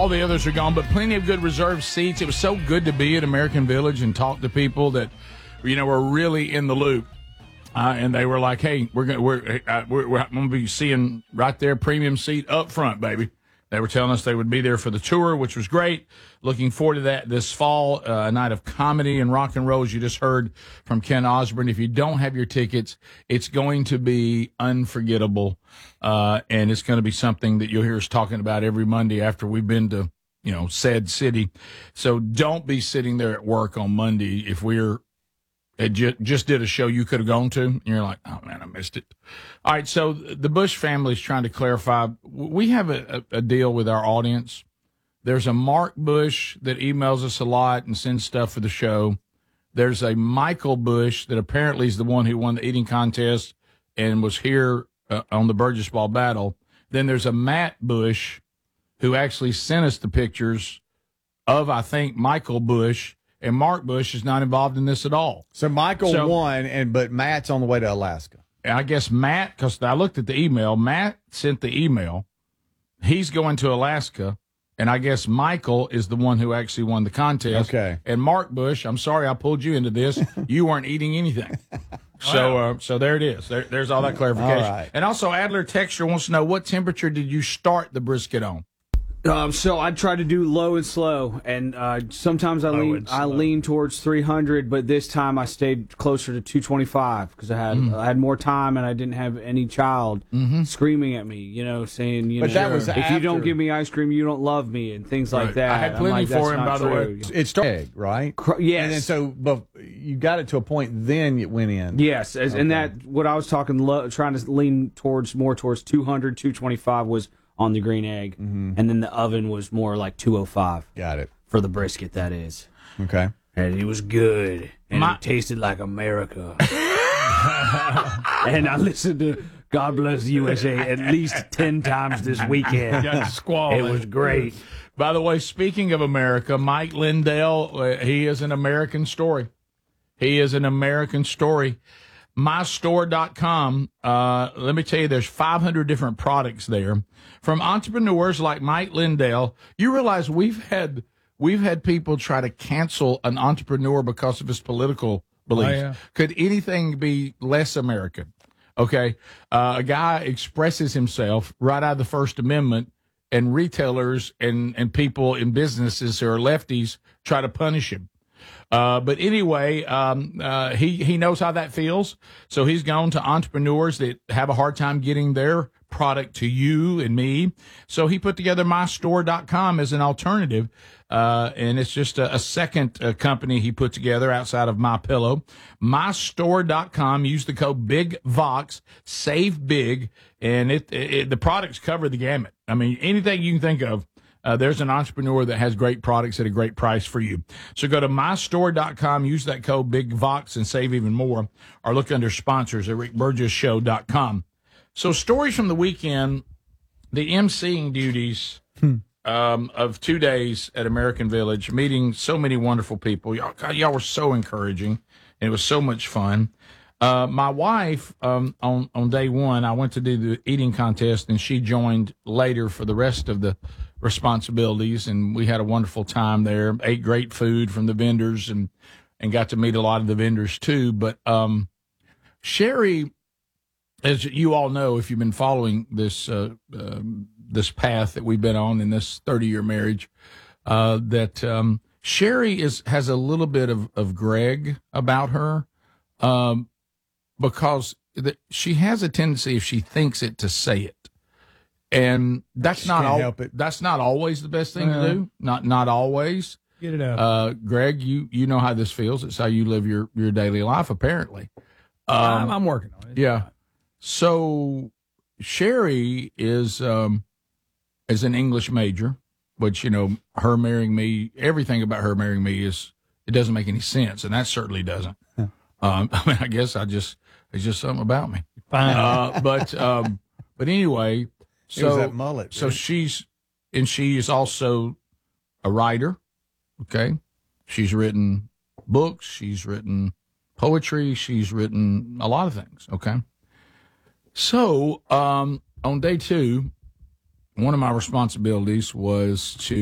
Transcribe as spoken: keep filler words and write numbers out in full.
all the others are gone, but plenty of good reserved seats. It was so good to be at American Village and talk to people that, you know, were really in the loop. Uh, and they were like, "Hey, we're going we're, uh, we're, we're going to be seeing right there, premium seat up front, baby." They were telling us they would be there for the tour, which was great. Looking forward to that this fall, uh, a night of comedy and rock and roll, as you just heard from Ken Osborne. If you don't have your tickets, it's going to be unforgettable, uh, and it's going to be something that you'll hear us talking about every Monday after we've been to, you know, said city. So don't be sitting there at work on Monday if we're It ju- just did a show you could have gone to, and you're like, oh, man, I missed it. All right, so the Bush family is trying to clarify. We have a, a, a deal with our audience. There's a Mark Bush that emails us a lot and sends stuff for the show. There's a Michael Bush that apparently is the one who won the eating contest and was here uh, on the Burgess Ball battle. Then there's a Matt Bush who actually sent us the pictures of, I think, Michael Bush. And Mark Bush is not involved in this at all. So Michael so, won, and but Matt's on the way to Alaska. I guess Matt, because I looked at the email, Matt sent the email. He's going to Alaska, and I guess Michael is the one who actually won the contest. Okay. And Mark Bush, I'm sorry I pulled you into this. You weren't eating anything. So uh, so there it is. There, there's all that clarification. All right. And also, Adler Texture wants to know, what temperature did you start the brisket on? Um, so I try to do low and slow, and uh, sometimes I Low lean and I slow. lean towards three hundred, but this time I stayed closer to two twenty-five because I had Mm. I had more time and I didn't have any child Mm-hmm. screaming at me, you know, saying, you But know, that was if you don't after- give me ice cream, you don't love me, and things Right. like that. I had I'm plenty like, for that's him, not by the way. true. It started, right? Cr- yes. And then so but you got it to a point, then it went in. Yes, as, and Okay. that what I was talking, lo- trying to lean towards more towards two hundred, two twenty-five was on the green egg, Mm-hmm. and then the oven was more like two oh five Got it. for the brisket. That is, Okay. and it was good, and My- it tasted like America. And I listened to God Bless the U S A at least ten times this weekend. Got squall. It was great. By the way, speaking of America, Mike Lindell, uh, he is an American story. He is an American story. my store dot com, uh, let me tell you, there's five hundred different products there from entrepreneurs like Mike Lindell. You realize we've had we've had people try to cancel an entrepreneur because of his political beliefs. yeah. Could anything be less American? Okay, uh, a guy expresses himself right out of the First Amendment, and retailers and, and people in businesses who are lefties try to punish him. Uh, but anyway, um, uh, he, he knows how that feels. So he's gone to entrepreneurs that have a hard time getting their product to you and me. So he put together my store dot com as an alternative. Uh, and it's just a, a second uh, company he put together outside of MyPillow. my store dot com. Use the code BIGVOX, save big. And it, it, the products cover the gamut. I mean, anything you can think of. Uh, there's an entrepreneur that has great products at a great price for you. So go to my store dot com, use that code BIGVOX and save even more, or look under sponsors at rick burgess show dot com. So stories from the weekend, the emceeing duties um, of two days at American Village, meeting so many wonderful people. Y'all, God, y'all were so encouraging, and it was so much fun. Uh, my wife, um, on, on day one, I went to do the eating contest, and she joined later for the rest of the responsibilities, and we had a wonderful time there. Ate great food from the vendors, and and got to meet a lot of the vendors too. But um, Sherry, as you all know, if you've been following this uh, uh, this path that we've been on in this thirty year marriage, uh, that um, Sherry is has a little bit of of Greg about her, um, because the, she has a tendency, if she thinks it, to say it. And that's Just not can't al- help it. that's not always the best thing Uh-huh. to do. Not not always. Get it out. Uh, Greg, you you know how this feels. It's how you live your your daily life, apparently. I'm, Um, I'm working on it. yeah. So Sherry is um, is an English major, which, you know, her marrying me, everything about her marrying me is, it doesn't make any sense, and that certainly doesn't. um, I mean, I guess I just it's just something about me. Fine. Uh, but um, but anyway. It was So, that mullet. so dude. she's, and she is also a writer. Okay. She's written books. She's written poetry. She's written a lot of things. Okay. So, um, on day two, one of my responsibilities was to